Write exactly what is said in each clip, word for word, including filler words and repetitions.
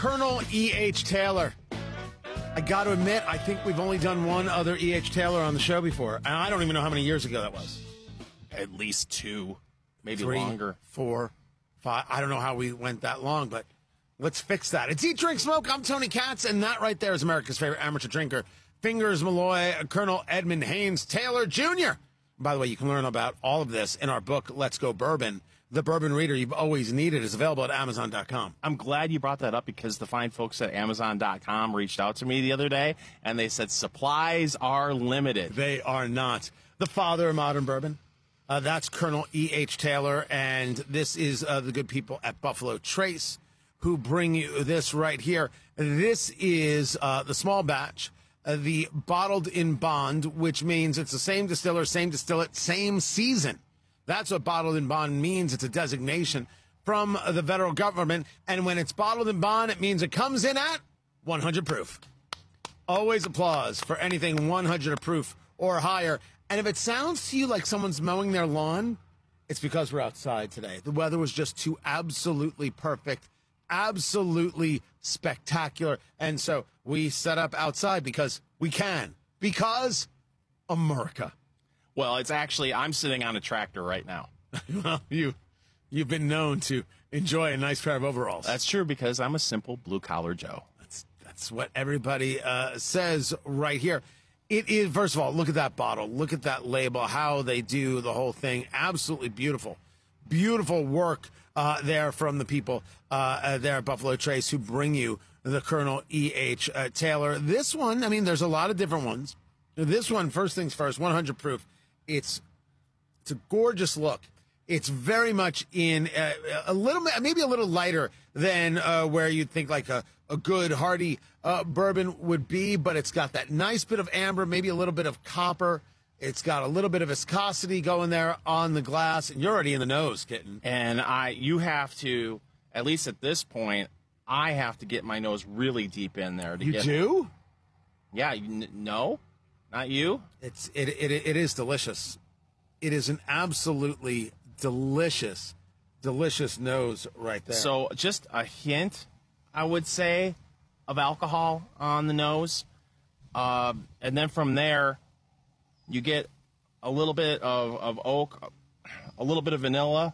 Colonel E H. Taylor. I got to admit, I think we've only done one other E H. Taylor on the show before, and I don't even know how many years ago that was. At least two, maybe Three, longer. Four, five. I don't know how we went that long, but let's fix that. It's Eat, Drink, Smoke. I'm Tony Katz, and that right there is America's favorite amateur drinker, Fingers Malloy, Colonel Edmund Haynes Taylor Junior By the way, you can learn about all of this in our book, Let's Go Bourbon. The bourbon reader you've always needed is available at amazon dot com. I'm glad you brought that up because the fine folks at amazon dot com reached out to me the other day, and they said supplies are limited. They are not. The father of modern bourbon. Uh, that's Colonel E H. Taylor, and this is uh, the good people at Buffalo Trace who bring you this right here. This is uh, the small batch, uh, the bottled in bond, which means it's the same distiller, same distillate, same season. That's what bottled in bond means. It's a designation from the federal government, and when it's bottled in bond, it means it comes in at one hundred proof. Always applause for anything one hundred proof or higher. And if it sounds to you like someone's mowing their lawn, it's because we're outside today. The weather was just too absolutely perfect, absolutely spectacular. And so we set up outside because we can, because America. Well, it's actually, I'm sitting on a tractor right now. Well, you, you've been known to enjoy a nice pair of overalls. That's true because I'm a simple blue-collar Joe. That's that's what everybody uh, says right here. It is, first of all, look at that bottle. Look at that label, how they do the whole thing. Absolutely beautiful. Beautiful work uh, there from the people uh, uh, there at Buffalo Trace who bring you the Colonel E H. Uh, Taylor. This one, I mean, there's a lot of different ones. This one, first things first, one hundred proof. It's it's a gorgeous look. It's very much in uh, a little, maybe a little lighter than uh, where you'd think like a, a good hearty uh, bourbon would be, but it's got that nice bit of amber, maybe a little bit of copper. It's got a little bit of viscosity going there on the glass, and you're already in the nose, kitten. And I, you have to, at least at this point, I have to get my nose really deep in there. To You get, do? Yeah, you, no, not you. It's it, it it is delicious. It is an absolutely delicious, delicious nose right there. So just a hint, I would say, of alcohol on the nose. Uh, and then from there, you get a little bit of, of oak, a little bit of vanilla.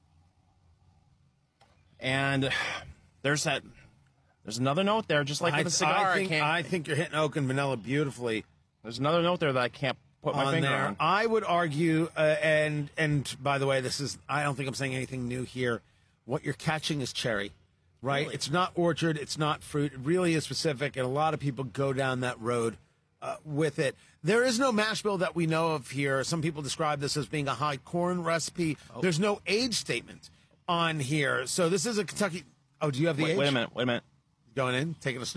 And there's that, there's another note there, just like I, with a cigar. I think, I, can't, I think you're hitting oak and vanilla beautifully. There's another note there that I can't put my on finger there. on. I would argue, uh, and and by the way, this is, I don't think I'm saying anything new here. What you're catching is cherry, right? Really? It's not orchard, it's not fruit. It really is specific, and a lot of people go down that road uh, with it. There is no mash bill that we know of here. Some people describe this as being a high corn recipe. Oh. There's no age statement on here. So this is a Kentucky. Oh, do you have the Wait, age? wait a minute, wait a minute. Going in, taking a